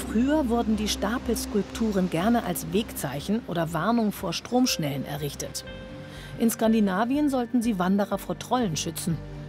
Früher wurden die Stapelskulpturen gerne als Wegzeichen oder Warnung vor Stromschnellen errichtet. In Skandinavien sollten sie Wanderer vor Trollen schützen.